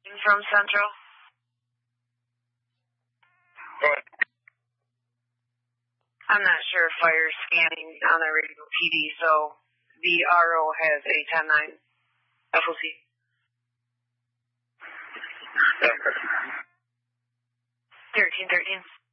From Central. Go ahead. I'm not sure if fire's scanning on the radio PD, so the RO has a 10-9 FOC. 1313.